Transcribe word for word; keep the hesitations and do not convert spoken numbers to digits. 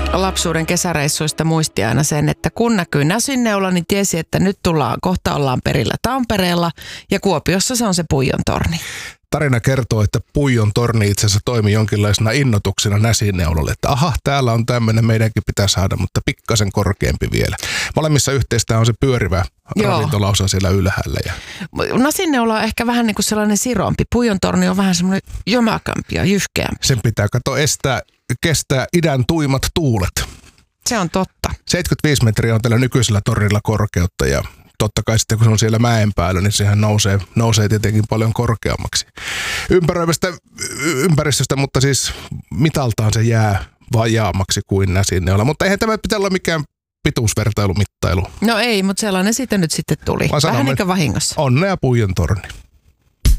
lapsuuden kesäreissuista muisti aina sen, että kun näkyy Näsinneula, niin tiesi, että nyt tullaan, kohta ollaan perillä Tampereella ja Kuopiossa se on se Puijon torni. Tarina kertoo, että Puijon torni itse asiassa toimi jonkinlaisena innotuksena Näsinneulalle, että aha, täällä on tämmöinen, meidänkin pitää saada, mutta pikkasen korkeampi vielä. Molemmissa yhteistä on se pyörivä Joo. ravintolaosa siellä ylhäällä. Ja... Näsinneula on ehkä vähän niin kuin sellainen sirompi. Puijon torni on vähän semmoinen jomakampi ja jyhkeämpi. Sen pitää kato estää, kestää idän tuimat tuulet. Se on totta. seitsemänkymmentäviisi metriä on tällä nykyisellä tornilla korkeutta ja totta kai sitten kun se on siellä mäen päällä, niin sehän nousee, nousee tietenkin paljon korkeammaksi ympäröivästä ympäristöstä, mutta siis mitaltaan se jää vajaammaksi kuin Näsinneula. Mutta eihän tämä pitää olla mikään pituusvertailumittailu. No ei, mutta sellainen siitä nyt sitten tuli. Vähän niin kuin vahingossa. Onnea Puijon torni.